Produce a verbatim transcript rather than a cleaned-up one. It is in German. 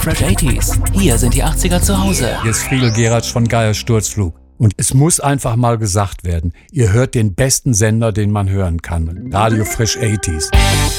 Fresh achtziger, hier sind die achtziger zu Hause. Hier ist Friedel Geratsch von Geier Sturzflug. Und es muss einfach mal gesagt werden, ihr hört den besten Sender, den man hören kann. Radio Fresh achtziger.